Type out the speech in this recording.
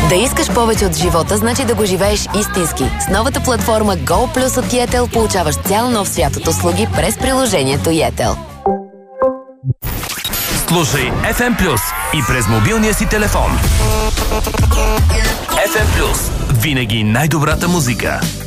Да искаш повече от живота, значи да го живееш истински. С новата платформа Go Plus от Yetel получаваш цял нов свят от услуги през приложението Yetel. Слушай FM Plus и през мобилния си телефон. FM Plus. Винаги най-добрата музика.